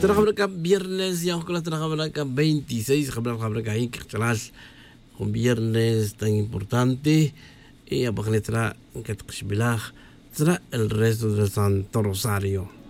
Trabaja acá viernes, ya con la trabaja acá 26, trabaja acá ahí, que un viernes tan importante. Y a letra que te el resto del Santo Rosario.